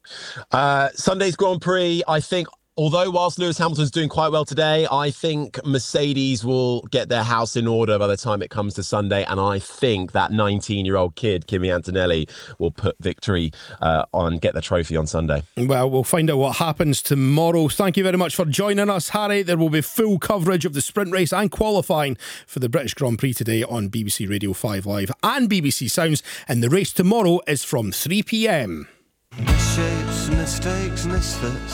Sunday's Grand Prix, I think, although whilst Lewis Hamilton's doing quite well today, I think Mercedes will get their house in order by the time it comes to Sunday. And I think that 19-year-old kid, Kimi Antonelli, will put victory on, get the trophy on Sunday. Well, we'll find out what happens tomorrow. Thank you very much for joining us, Harry. There will be full coverage of the sprint race and qualifying for the British Grand Prix today on BBC Radio 5 Live and BBC Sounds. And the race tomorrow is from 3 p.m. Misshapes, mistakes, misfits.